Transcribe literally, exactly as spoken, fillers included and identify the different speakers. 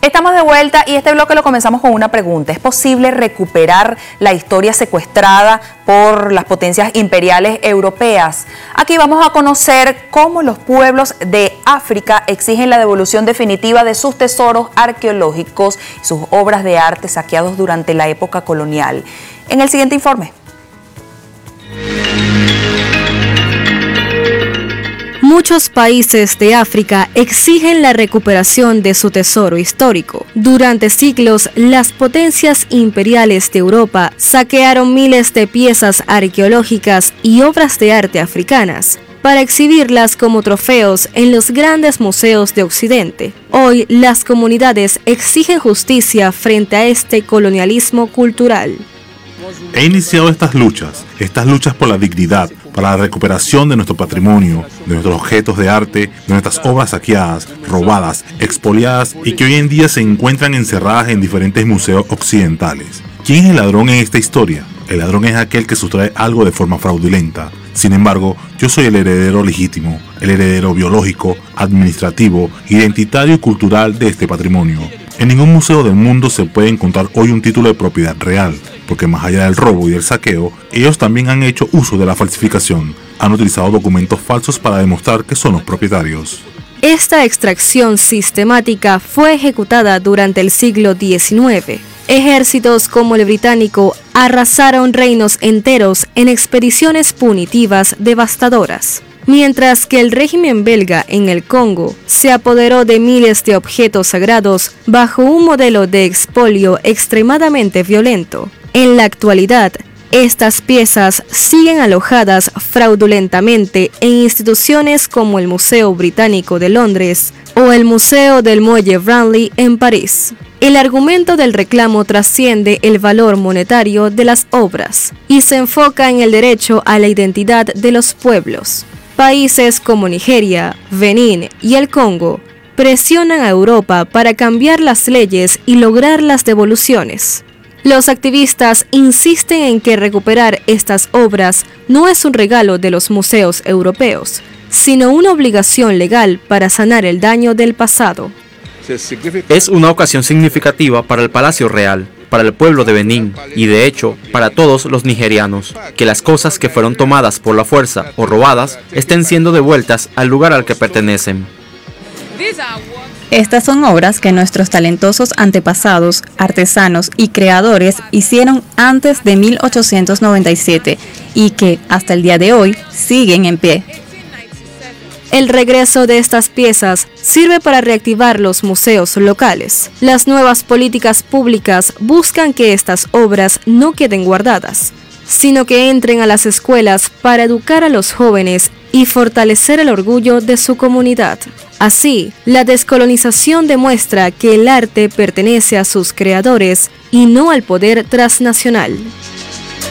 Speaker 1: Estamos de vuelta y este bloque lo comenzamos con una pregunta. ¿Es posible recuperar la historia secuestrada por las potencias imperiales europeas? Aquí vamos a conocer cómo los pueblos de África exigen la devolución definitiva de sus tesoros arqueológicos y sus obras de arte saqueados durante la época colonial. En el siguiente informe.
Speaker 2: Muchos países de África exigen la recuperación de su tesoro histórico. Durante siglos, las potencias imperiales de Europa saquearon miles de piezas arqueológicas y obras de arte africanas para exhibirlas como trofeos en los grandes museos de Occidente. Hoy, las comunidades exigen justicia frente a este colonialismo cultural.
Speaker 3: He iniciado estas luchas, estas luchas por la dignidad, para la recuperación de nuestro patrimonio, de nuestros objetos de arte, de nuestras obras saqueadas, robadas, expoliadas y que hoy en día se encuentran encerradas en diferentes museos occidentales. ¿Quién es el ladrón en esta historia? El ladrón es aquel que sustrae algo de forma fraudulenta. Sin embargo, yo soy el heredero legítimo, el heredero biológico, administrativo, identitario y cultural de este patrimonio. En ningún museo del mundo se puede encontrar hoy un título de propiedad real, porque más allá del robo y del saqueo, ellos también han hecho uso de la falsificación. Han utilizado documentos falsos para demostrar que son los propietarios.
Speaker 2: Esta extracción sistemática fue ejecutada durante el siglo diecinueve. Ejércitos como el británico arrasaron reinos enteros en expediciones punitivas devastadoras, mientras que el régimen belga en el Congo se apoderó de miles de objetos sagrados bajo un modelo de expolio extremadamente violento. En la actualidad, estas piezas siguen alojadas fraudulentamente en instituciones como el Museo Británico de Londres o el Museo del Muelle Branly en París. El argumento del reclamo trasciende el valor monetario de las obras y se enfoca en el derecho a la identidad de los pueblos. Países como Nigeria, Benín y el Congo presionan a Europa para cambiar las leyes y lograr las devoluciones. Los activistas insisten en que recuperar estas obras no es un regalo de los museos europeos, sino una obligación legal para sanar el daño del pasado.
Speaker 4: Es una ocasión significativa para el Palacio Real, para el pueblo de Benín y de hecho para todos los nigerianos, que las cosas que fueron tomadas por la fuerza o robadas estén siendo devueltas al lugar al que pertenecen.
Speaker 5: Estas son obras que nuestros talentosos antepasados, artesanos y creadores hicieron antes de mil ochocientos noventa y siete y que, hasta el día de hoy, siguen en pie.
Speaker 2: El regreso de estas piezas sirve para reactivar los museos locales. Las nuevas políticas públicas buscan que estas obras no queden guardadas, sino que entren a las escuelas para educar a los jóvenes y fortalecer el orgullo de su comunidad. Así, la descolonización demuestra que el arte pertenece a sus creadores y no al poder transnacional.